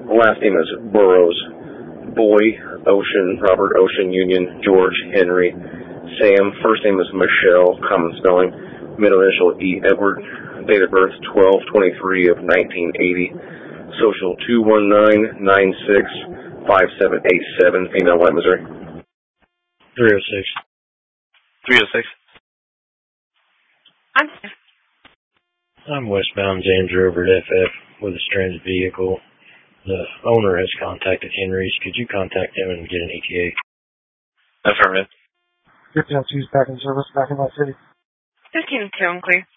Last name is Burrows. Boy, Ocean, Robert, Ocean, Union, George, Henry, Sam. First name is Michelle, common spelling. Middle initial E. Edward. Date of birth 12/23 of 1980. Social 219-96-5787. Female, White, Missouri. 306. 306. I'm westbound James River at FF with a strange vehicle. The owner has contacted Henry's. Could you contact him and get an ETA? Affirmative. 1502's back in service, back in my city. 15-2, clear.